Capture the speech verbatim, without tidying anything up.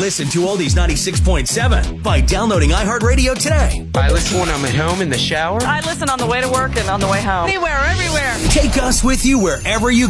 Listen to Oldies ninety-six point seven by downloading iHeartRadio today. I listen when I'm at home in the shower. I listen on the way to work and on the way home. Anywhere, everywhere. Take us with you wherever you